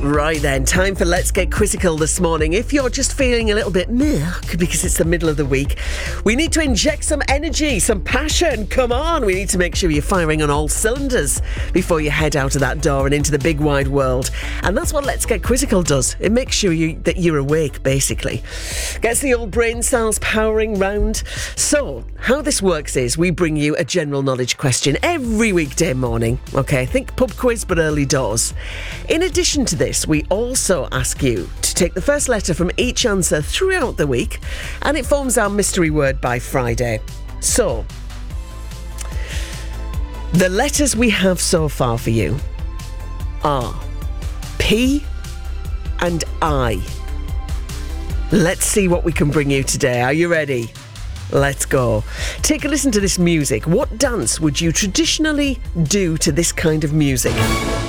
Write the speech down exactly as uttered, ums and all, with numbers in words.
Right then, time for Let's Get Quizzical this morning. If you're just feeling a little bit meh, because it's the middle of the week, we need to inject some energy, some passion. Come on, we need to make sure you're firing on all cylinders before you head out of that door and into the big wide world. And that's what Let's Get Quizzical does. It makes sure you that you're awake, basically. Gets the old brain cells powering round. So, how this works is we bring you a general knowledge question every weekday morning. Okay, think pub quiz but early doors. In addition to this, we also ask you to take the first letter from each answer throughout the week, and it forms our mystery word by Friday. So, the letters we have so far for you are P and I. Let's see what we can bring you today. Are you ready? Let's go. Take a listen to this music. What dance would you traditionally do to this kind of music?